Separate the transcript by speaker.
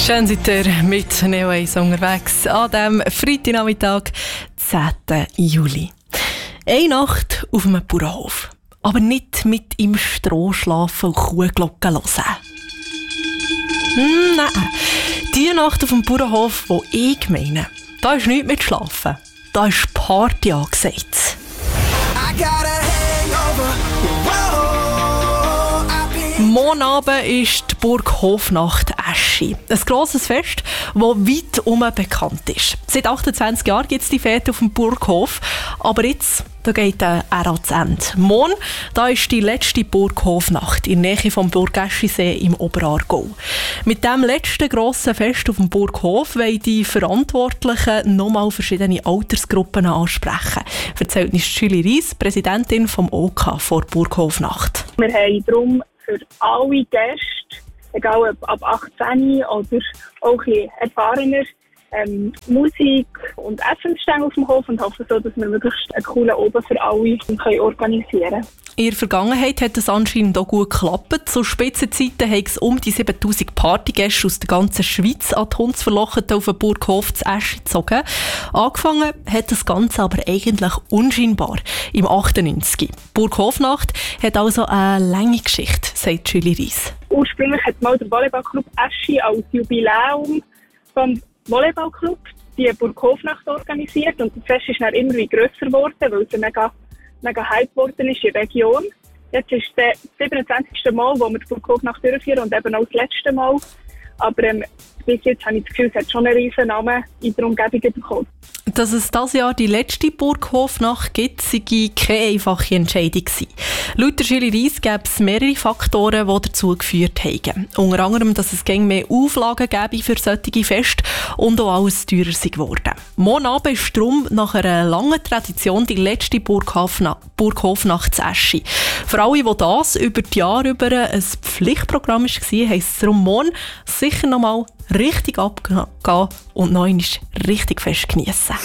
Speaker 1: Schön seid ihr mit Neo 1 unterwegs an diesem Freitagnachmittag, 10. Juli. Eine Nacht auf einem Bauernhof. Aber nicht mit im Stroh schlafen und Kuhglocken hören. Nein, die Nacht auf dem Bauernhof, wo ich meine, da ist nichts mit Schlafen. Da ist Party angesagt. Morgen Abend ist die Burg Hofnacht Eschi. Ein grosses Fest, das weit herum bekannt ist. Seit 28 Jahren gibt es die Fete auf dem Burghof. Aber jetzt da geht er ans Ende. Morgen da ist die letzte Burghofnacht in der Nähe vom Burg-Eschisee im Oberaargau. Mit dem letzten grossen Fest auf dem Burghof wollen die Verantwortlichen nochmal verschiedene Altersgruppen ansprechen. Erzählt uns Julie Riess, Präsidentin vom OK vor Burghofnacht.
Speaker 2: Wir haben darum für alle Gäste, egal ob ab 18 oder auch ein bisschen erfahrener, Musik und Essensstände auf dem Hof und hoffen so, dass wir möglichst einen coolen Oben für alle organisieren können.
Speaker 1: In der Vergangenheit hat es anscheinend auch gut geklappt. Zu Spitzenzeiten haben es um die 7000 Partygäste aus der ganzen Schweiz an die Hundsverlochete auf den Burghof zu Eschi gezogen. Angefangen hat das Ganze aber eigentlich unscheinbar im 98. Burghofnacht hat also eine lange Geschichte, sagt Julie Riess.
Speaker 2: Ursprünglich hat mal der Volleyballclub Eschi als Jubiläum vom Volleyballclub die Burghofnacht organisiert und das Fest ist dann immer grösser geworden, weil es mega Hype geworden ist in der Region. Jetzt ist das 27. Mal, wo wir die Burghofnacht durchführen und eben auch das letzte Mal. Aber bis jetzt habe ich das Gefühl, es hat schon einen riesen Namen in der Umgebung bekommen.
Speaker 1: Dass es dieses Jahr die letzte Burghofnacht gibt, sei keine einfache Entscheidung gewesen. Laut der Julie Riess gäbe es mehrere Faktoren, die dazu geführt haben. Unter anderem, dass es mehr Auflagen gäbe für solche Feste und auch alles teurer sei geworden. Morgen Abend ist darum nach einer langen Tradition die letzte Burghofnacht zu Eschi. Für alle, die das über die Jahre über ein Pflichtprogramm war, heisst es darum morgen sicher noch mal richtig abgehen und noch einmal richtig fest geniessen.